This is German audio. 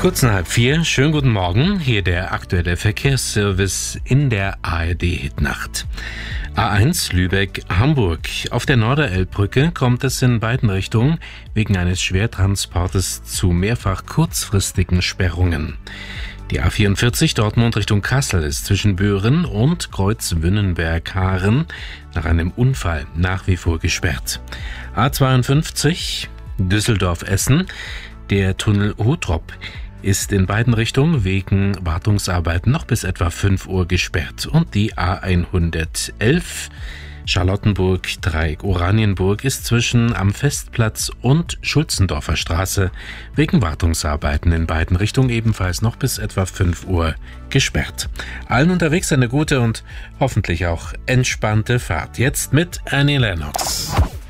Kurz nach 4, schönen guten Morgen, hier der aktuelle Verkehrsservice in der ARD-Hitnacht. A1 Lübeck-Hamburg. Auf der Norderelbbrücke kommt es in beiden Richtungen wegen eines Schwertransportes zu mehrfach kurzfristigen Sperrungen. Die A44 Dortmund Richtung Kassel ist zwischen Böhren und Kreuz-Wünnenberg-Haaren nach einem Unfall nach wie vor gesperrt. A52 Düsseldorf-Essen. Der Tunnel Hottrop ist in beiden Richtungen wegen Wartungsarbeiten noch bis etwa 5 Uhr gesperrt. Und die A111 Charlottenburg-Dreieck Oranienburg ist zwischen am Festplatz und Schulzendorfer Straße wegen Wartungsarbeiten in beiden Richtungen ebenfalls noch bis etwa 5 Uhr gesperrt. Allen unterwegs eine gute und hoffentlich auch entspannte Fahrt. Jetzt mit Annie Lennox.